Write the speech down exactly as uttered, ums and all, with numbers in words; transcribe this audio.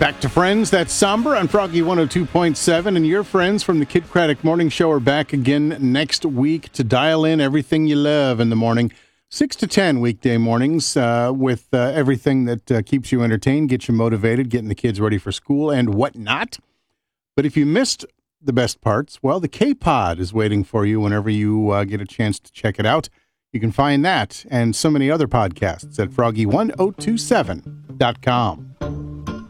Back to Friends, that's Somber on Froggy one oh two point seven, and your friends from the Kid Craddock Morning Show are back again next week to dial in everything you love in the morning. six to ten weekday mornings uh, with uh, everything that uh, keeps you entertained, gets you motivated, getting the kids ready for school and whatnot. But if you missed the best parts, well, the K-Pod is waiting for you whenever you uh, get a chance to check it out. You can find that and so many other podcasts at froggy one oh two seven dot com.